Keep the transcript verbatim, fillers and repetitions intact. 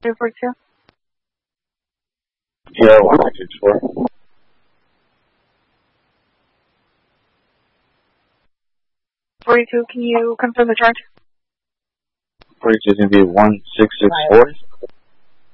two forty-two? Yeah, one six six four. forty-two, can you confirm the charge? forty-two is going to be one six six four.